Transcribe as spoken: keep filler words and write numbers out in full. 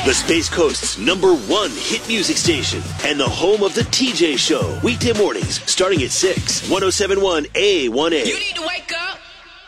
The Space Coast's number one hit music station and the home of the T J Show. Weekday mornings starting at six. one oh seven point one A one A. You need to